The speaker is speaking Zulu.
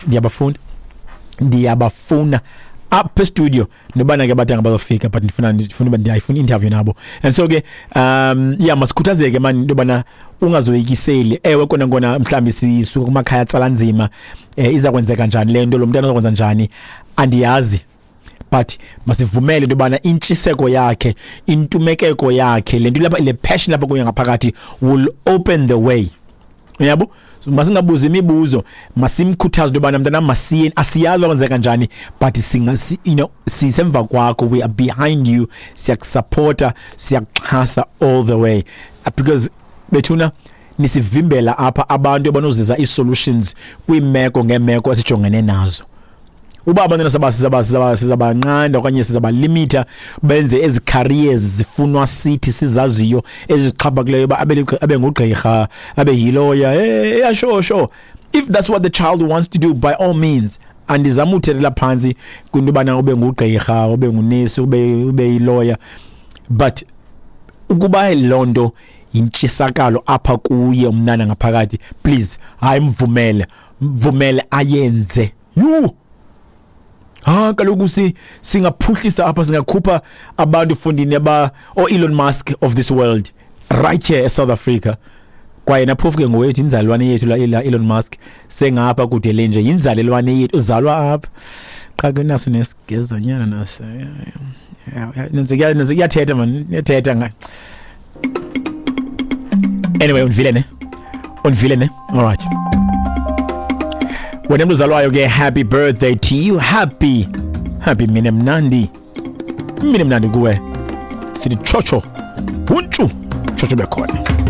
ndiyabafuna up studio nobana ke badanga bazofika but ndifuna interview nabo. And so ke masikhuthazeke man nobana ungazoyikiseli ewe kona mhlambi sisuka kumakhaya atsalanzima iza kwenzeka kanjani lento lo mntana uzokwenza njani andiyazi, but masivumele nobana intshiseko yakhe intumekeko yakhe lento lapha le passion lapha kuya ngaphakathi will open the way. Uyabo masingabuza imibuzo masimkhuthaze nobana mntana masiye asiyazi kwenzeka kanjani but sisemva kwakho, we are behind you, siyakusupporta siyakuxhasa all the way because bethuna nisivimbela apha abantu abanozisa isolutions kwimeko ngemeko esijongene nazo. Uba abantwana sizabanqanda okanye sizabalimita benze ezi careers zifunwa sithi sizaziyo ezixhaphakileyo abe ngugqirha abe yilawyer. Yeah, sure. If that's what the child wants to do, by all means, andizama uthelela phansi kunto bana ube ngugqirha ube ngunesi ube yilawyer, but ukuba lonto intshisakalo apha kuye umnana ngaphakathi, please hayi mvumele ayenze. Kaloku singaphuhlisa apha, singakhupha abantu fundini Elon Musk of this world right here in South Africa. Kwaye naphofu ke ngowethu inzalwane yethu la Elon Musk sengapha kude lenje inzalelwane yethu uzalwa apha. Qha ke naso nesigezanyana naso. Nenze kuyathetha man, yathetha ngani. Anyway, unvile ne? All right. Wena mzalwayo ke happy birthday to you. Happy mina mnandi kuwe. Sithi chocho. Unchu chocho bekhona.